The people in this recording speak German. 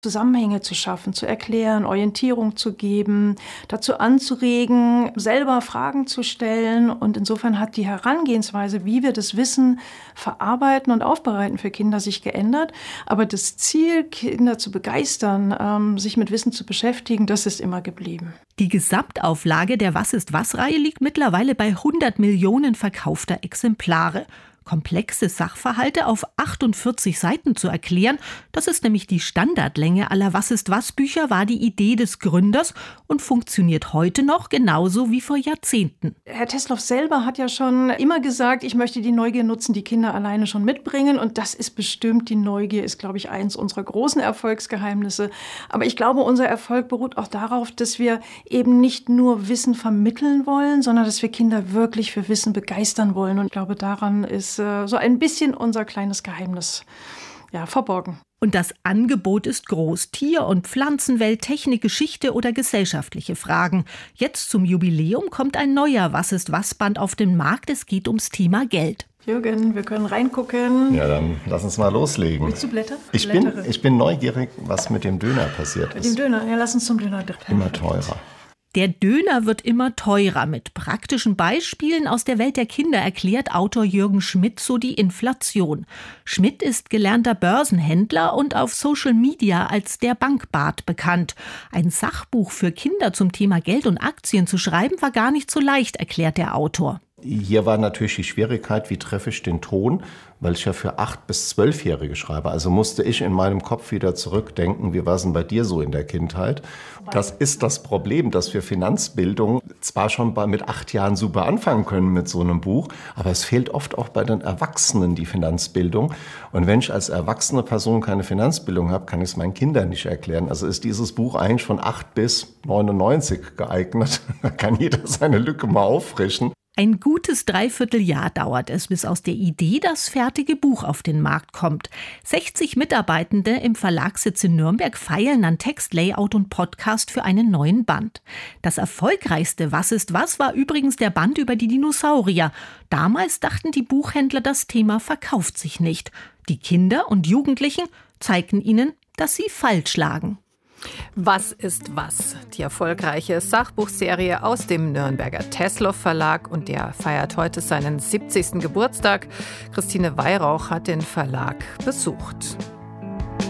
Zusammenhänge zu schaffen, zu erklären, Orientierung zu geben, dazu anzuregen, selber Fragen zu stellen. Und insofern hat die Herangehensweise, wie wir das Wissen verarbeiten und aufbereiten für Kinder, sich geändert. Aber das Ziel, Kinder zu begeistern, sich mit Wissen zu beschäftigen, das ist immer geblieben. Die Gesamtauflage der Was-ist-was-Reihe liegt mittlerweile bei 100 Millionen verkaufter Exemplare. Komplexe Sachverhalte auf 48 Seiten zu erklären, das ist nämlich die Standardlänge aller Was-ist-was-Bücher, war die Idee des Gründers und funktioniert heute noch genauso wie vor Jahrzehnten. Herr Teslow selber hat ja schon immer gesagt, ich möchte die Neugier nutzen, die Kinder alleine schon mitbringen. Und das ist bestimmt, die Neugier ist, glaube ich, eins unserer großen Erfolgsgeheimnisse. Aber ich glaube, unser Erfolg beruht auch darauf, dass wir eben nicht nur Wissen vermitteln wollen, sondern dass wir Kinder wirklich für Wissen begeistern wollen. Und ich glaube, daran ist so ein bisschen unser kleines Geheimnis verborgen. Und das Angebot ist groß. Tier- und Pflanzenwelt, Technik, Geschichte oder gesellschaftliche Fragen. Jetzt zum Jubiläum kommt ein neuer Was-ist-was-Band auf den Markt. Es geht ums Thema Geld. Jürgen, wir können reingucken. Ja, dann lass uns mal loslegen. Willst du Blätter? Ich bin neugierig, was mit dem Döner passiert ist. Mit dem Döner? Ja, lass uns zum Döner. Immer teurer. Der Döner wird immer teurer. Mit praktischen Beispielen aus der Welt der Kinder erklärt Autor Jürgen Schmidt so die Inflation. Schmidt ist gelernter Börsenhändler und auf Social Media als der Bankbart bekannt. Ein Sachbuch für Kinder zum Thema Geld und Aktien zu schreiben, war gar nicht so leicht, erklärt der Autor. Hier war natürlich die Schwierigkeit, wie treffe ich den Ton, weil ich ja für 8- bis 12-Jährige schreibe. Also musste ich in meinem Kopf wieder zurückdenken, wie war es denn bei dir so in der Kindheit? Das ist das Problem, dass wir Finanzbildung zwar schon mit 8 Jahren super anfangen können mit so einem Buch, aber es fehlt oft auch bei den Erwachsenen die Finanzbildung. Und wenn ich als erwachsene Person keine Finanzbildung habe, kann ich es meinen Kindern nicht erklären. Also ist dieses Buch eigentlich von 8 bis 99 geeignet. Da kann jeder seine Lücke mal auffrischen. Ein gutes Dreivierteljahr dauert es, bis aus der Idee das fertige Buch auf den Markt kommt. 60 Mitarbeitende im Verlagssitz in Nürnberg feilen an Text, Layout und Podcast für einen neuen Band. Das erfolgreichste Was-ist-was war übrigens der Band über die Dinosaurier. Damals dachten die Buchhändler, das Thema verkauft sich nicht. Die Kinder und Jugendlichen zeigten ihnen, dass sie falsch lagen. Was ist was? Die erfolgreiche Sachbuchserie aus dem Nürnberger Teslow Verlag und der feiert heute seinen 70. Geburtstag. Christine Weihrauch hat den Verlag besucht.